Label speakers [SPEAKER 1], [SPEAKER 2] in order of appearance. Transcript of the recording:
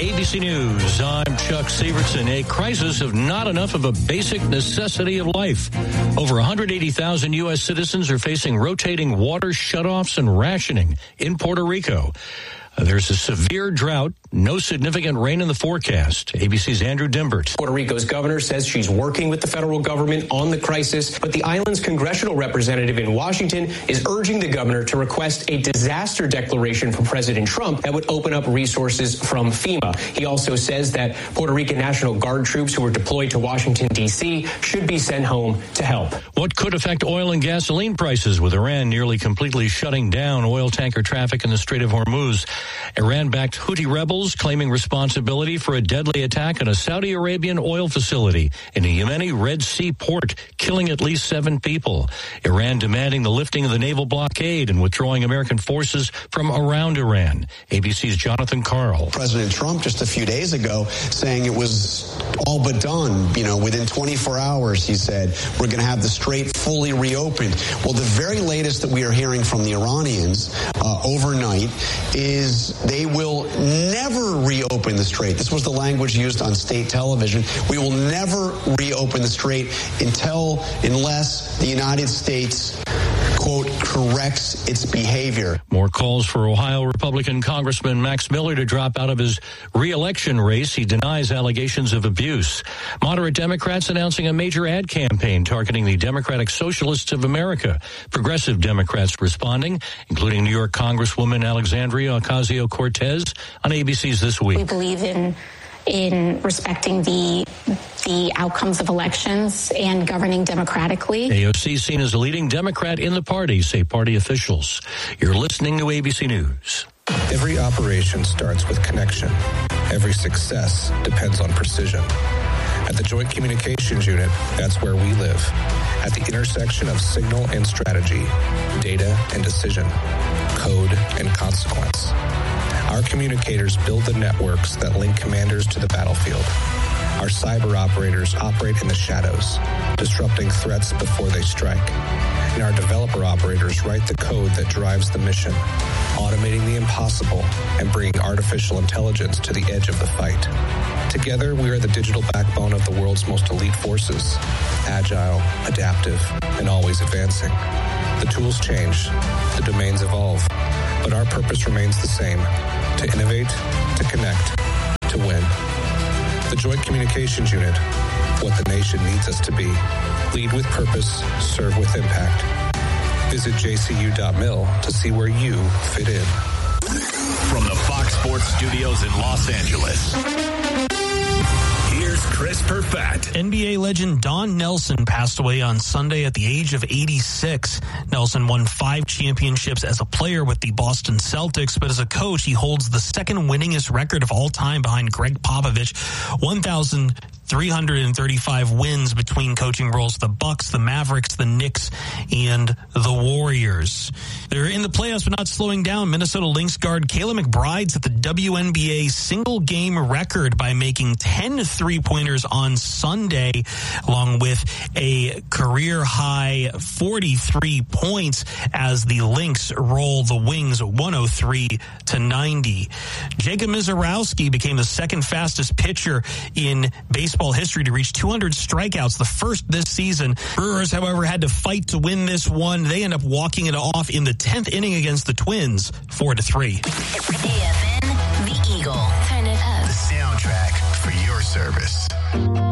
[SPEAKER 1] ABC News. I'm Chuck Severson. A crisis of not enough of a basic necessity of life. Over 180,000 U.S. citizens are facing rotating water shutoffs and rationing in Puerto Rico. There's a severe drought, no significant rain in the forecast. ABC's Andrew Dimbert.
[SPEAKER 2] Puerto Rico's governor says she's working with the federal government on the crisis, but the island's congressional representative in Washington is urging the governor to request a disaster declaration from President Trump that would open up resources from FEMA. He also says that Puerto Rican National Guard troops who were deployed to Washington, D.C. should be sent home to help.
[SPEAKER 1] What could affect oil and gasoline prices with Iran nearly completely shutting down oil tanker traffic in the Strait of Hormuz? Iran-backed Houthi rebels claiming responsibility for a deadly attack on a Saudi Arabian oil facility in a Yemeni Red Sea port, killing at least 7 people. Iran demanding the lifting of the naval blockade and withdrawing American forces from around Iran. ABC's Jonathan Karl.
[SPEAKER 3] President Trump just a few days ago saying it was all but done. Within 24 hours, he said, we're going to have the strait fully reopened. Well, the very latest that we are hearing from the Iranians overnight is they will never reopen the strait. This was the language used on state television. We will never reopen the strait unless the United States, quote, corrects its behavior.
[SPEAKER 1] More calls for Ohio Republican Congressman Max Miller to drop out of his re-election race. He denies allegations of abuse. Moderate Democrats announcing a major ad campaign targeting the Democratic Socialists of America. Progressive Democrats responding, including New York Congresswoman Alexandria Ocasio-Cortez on ABC's This Week.
[SPEAKER 4] We believe in respecting the outcomes of elections and governing democratically.
[SPEAKER 1] AOC seen as a leading Democrat in the party, say party officials. You're listening to ABC News.
[SPEAKER 5] Every operation starts with connection. Every success depends on precision. At the Joint Communications Unit, that's where we live. At the intersection of signal and strategy, data and decision, code and consequence. Our communicators build the networks that link commanders to the battlefield. Our cyber operators operate in the shadows, disrupting threats before they strike. And our developer operators write the code that drives the mission, automating the impossible and bringing artificial intelligence to the edge of the fight. Together, we are the digital backbone of the world's most elite forces, agile, adaptive, and always advancing. The tools change, the domains evolve, but our purpose remains the same: to innovate, to connect, to win. The Joint Communications Unit, what the nation needs us to be. Lead with purpose, serve with impact. Visit jcu.mil to see where you fit in.
[SPEAKER 6] From the Fox Sports Studios in Los Angeles, here's Chris Perfett.
[SPEAKER 7] NBA legend Don Nelson passed away on Sunday at the age of 86. Nelson won 5 championships as a player with the Boston Celtics, but as a coach, he holds the second winningest record of all time behind Greg Popovich, 1,335 wins between coaching roles: the Bucks, the Mavericks, the Knicks, and the Warriors. They're in the playoffs, but not slowing down. Minnesota Lynx guard Kayla McBride set the WNBA single-game record by making 10 three-pointers on Sunday, along with a career-high 43 points as the Lynx roll the Wings 103-90. Jacob Misiorowski became the second fastest pitcher in baseball history to reach 200 strikeouts, the first this season. Brewers, however, had to fight to win this one. They end up walking it off in the 10th inning against the Twins, 4-3.
[SPEAKER 8] AFN, The Eagle. Turn it up.
[SPEAKER 6] The soundtrack for your service.